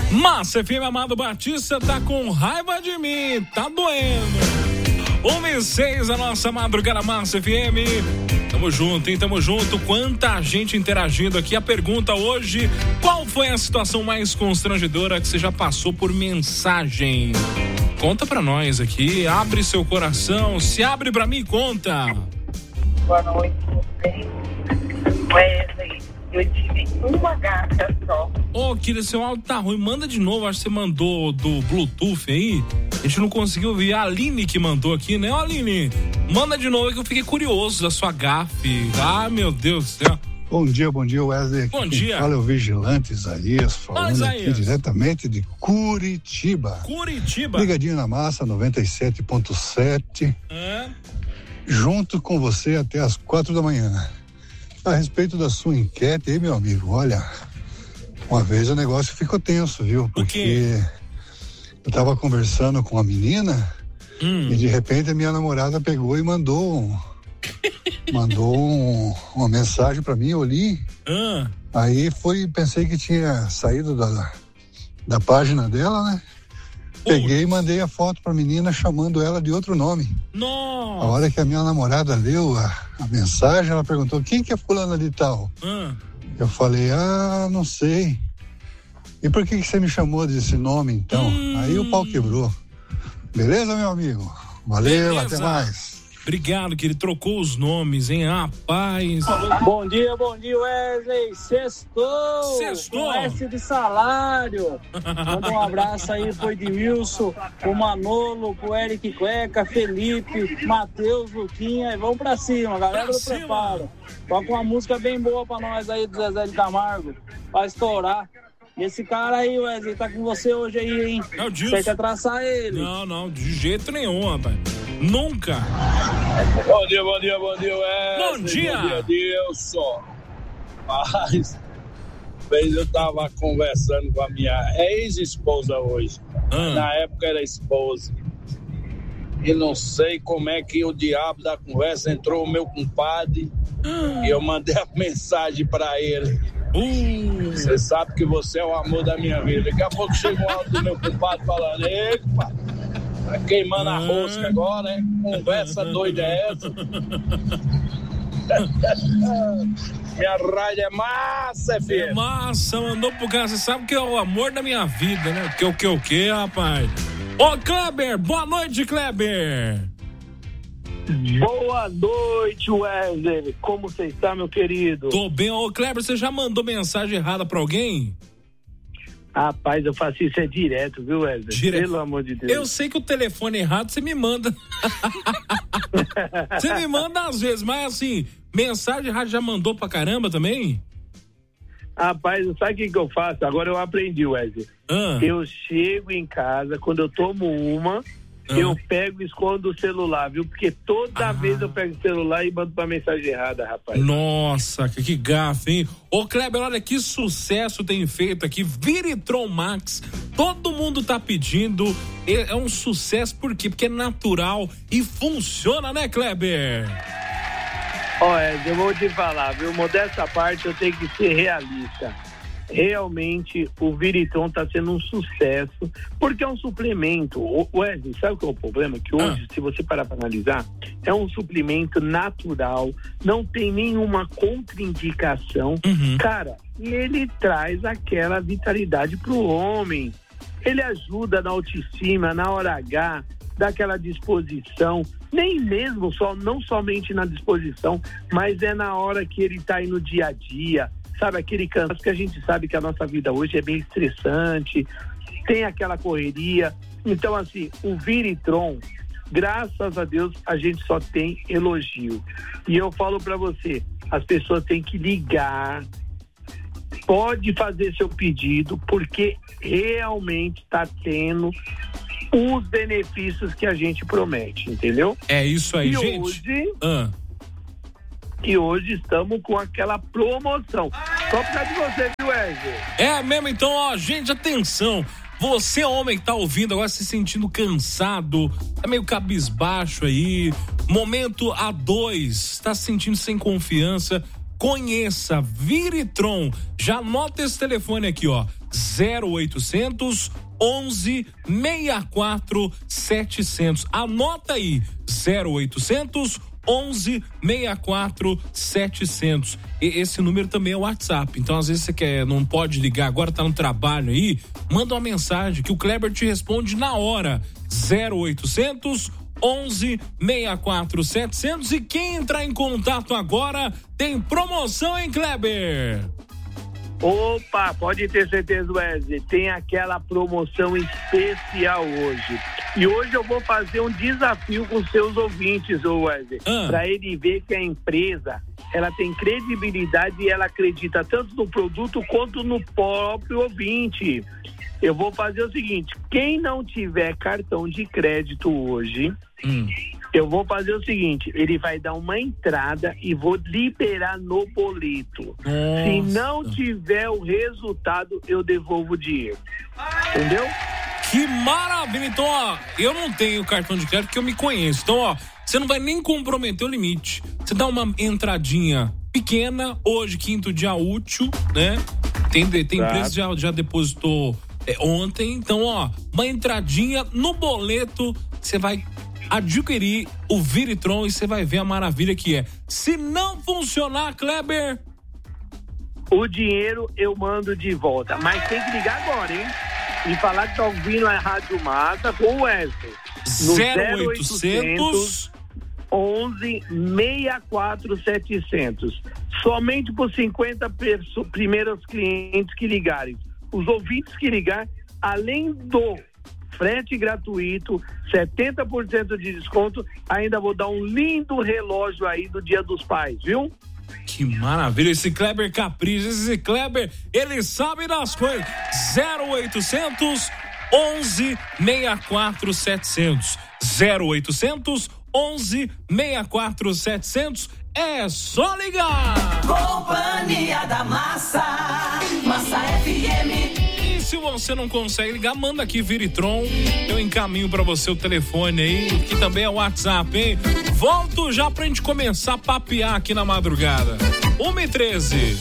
Massa FM, Amado Batista tá com raiva de mim, tá doendo. 1:06, a nossa madrugada Massa FM. Tamo junto, hein? Tamo junto. Quanta gente interagindo aqui. A pergunta hoje: qual foi a situação mais constrangedora que você já passou por mensagem? Conta pra nós aqui, abre seu coração, se abre pra mim e conta. Boa noite, Wesley. Eu tive uma gata só. Ô, querido, seu áudio tá ruim. Manda de novo, acho que você mandou do Bluetooth aí. A gente não conseguiu ouvir. A Aline que mandou aqui, né? Ô, Aline, manda de novo que eu fiquei curioso da sua gafe. Ah, meu Deus do céu. Bom dia, Wesley. Bom dia. Fala é o Vigilante Isaías, falando aqui diretamente de Curitiba. Ligadinho na Massa, 97.7. Junto com você até as 4 da manhã. A respeito da sua enquete aí, meu amigo, olha, uma vez o negócio ficou tenso, viu? Porque eu tava conversando com uma menina e de repente a minha namorada pegou e mandou uma mensagem pra mim, eu li. Aí pensei que tinha saído da página dela, né? Peguei e mandei a foto pra menina chamando ela de outro nome. Nossa. A hora que a minha namorada leu a mensagem, ela perguntou: quem que é fulana de tal? Eu falei: não sei. E por que você me chamou desse nome então? Aí o pau quebrou. Beleza, meu amigo? Valeu, beleza. Até mais. Obrigado, que ele trocou os nomes, hein? Rapaz. Bom dia, Wesley. Sextou. Com S de salário. Manda um abraço aí pro Edmilson, pro Manolo, pro Eric Cueca, Felipe, Matheus, Luquinha. E vamos pra cima, galera do preparo. Toca uma música bem boa pra nós aí do Zezé de Camargo, pra estourar. E esse cara aí, Wesley, tá com você hoje aí, hein? Você quer traçar ele? Não, de jeito nenhum, rapaz. Nunca. Bom dia, Wesley. Bom dia. Bom dia, Dilson. Mas, eu tava conversando com a minha ex-esposa hoje. Na época era esposa. E não sei como é que o diabo da conversa entrou o meu compadre e eu mandei a mensagem pra ele. Você sabe que você é o amor da minha vida. Daqui a pouco chega um áudio do meu compadre falando: ei, compadre, tá queimando a rosca agora, hein? Conversa doida é essa? Minha rádio é massa, filho. É massa, mandou pro cara. Você sabe que é o amor da minha vida, né? O que, rapaz? Ô, Kleber, boa noite, Kleber. Boa noite, Wesley. Como você está, meu querido? Tô bem. Ô, Kleber, você já mandou mensagem errada pra alguém? Rapaz, eu faço isso direto, viu, Wesley? Pelo amor de Deus. Eu sei que o telefone errado você me manda. Você me manda às vezes, mas assim, mensagem errada já mandou pra caramba também? Rapaz, sabe o que eu faço? Agora eu aprendi, Wesley. Eu chego em casa, quando eu tomo uma, eu pego e escondo o celular, viu? Porque toda vez eu pego o celular e mando pra mensagem errada, rapaz. Nossa, que gafe, hein? Ô, Kleber, olha que sucesso tem feito aqui. Viritron Max, todo mundo tá pedindo. É um sucesso, por quê? Porque é natural e funciona, né, Kleber? Olha, eu vou te falar, viu? Modesta parte, eu tenho que ser realista. Realmente o Viritron está sendo um sucesso, porque é um suplemento. Wesley, sabe o que é o problema? Que hoje, se você parar para analisar, é um suplemento natural, não tem nenhuma contraindicação. Cara, e ele traz aquela vitalidade pro homem. Ele ajuda na autoestima, na hora H, dá aquela disposição, nem mesmo não somente na disposição, mas é na hora que ele está aí no dia a dia. Sabe, aquele cansaço que a gente sabe que a nossa vida hoje é bem estressante, tem aquela correria. Então, assim, o Viritron, graças a Deus, a gente só tem elogio. E eu falo pra você, as pessoas têm que ligar, pode fazer seu pedido, porque realmente tá tendo os benefícios que a gente promete, entendeu? É isso aí, gente. E hoje estamos com aquela promoção. Só por causa de você, viu, Wesley? É mesmo, então, ó, gente, atenção. Você, homem que tá ouvindo agora, se sentindo cansado, tá meio cabisbaixo aí, momento A2, tá se sentindo sem confiança, conheça Viritron. Já anota esse telefone aqui, ó, 0800 11 64 700. Anota aí, 0800 11 64 700. Esse número também é o WhatsApp. Então, às vezes você não pode ligar agora, tá no trabalho aí, manda uma mensagem que o Kleber te responde na hora. 0800 11 64 700. E quem entrar em contato agora tem promoção, hein, Kleber? Opa, pode ter certeza, Wesley, tem aquela promoção especial hoje. E hoje eu vou fazer um desafio com seus ouvintes, Wesley, para ele ver que a empresa, ela tem credibilidade e ela acredita tanto no produto quanto no próprio ouvinte. Eu vou fazer o seguinte, quem não tiver cartão de crédito hoje, eu vou fazer o seguinte, ele vai dar uma entrada e vou liberar no boleto. Nossa. Se não tiver o resultado, eu devolvo o dinheiro. Entendeu? Que maravilha! Então, ó, eu não tenho cartão de crédito porque eu me conheço. Então, ó, você não vai nem comprometer o limite. Você dá uma entradinha pequena, hoje, quinto dia útil, né? Tem empresa que já depositou ontem. Então, ó, uma entradinha no boleto, você vai adquirir o Viritron e você vai ver a maravilha que é. Se não funcionar, Kleber, o dinheiro eu mando de volta. Mas tem que ligar agora, hein? E falar que tá ouvindo a Rádio Massa com o Wesley. No 0800 11 64 700. Somente por 50 primeiros clientes que ligarem. Os ouvintes que ligar, além do frete gratuito, 70% de desconto, ainda vou dar um lindo relógio aí do Dia dos Pais, viu? Que maravilha, esse Kleber capricha, esse Kleber, ele sabe das coisas. 0800 11 64 700. 0800 11 64 700. É só ligar. Companhia da Massa, Massa FM. Se você não consegue ligar, manda aqui Viritron, eu encaminho pra você o telefone aí, que também é o WhatsApp, hein? Volto já pra gente começar a papear aqui na madrugada. 1h13.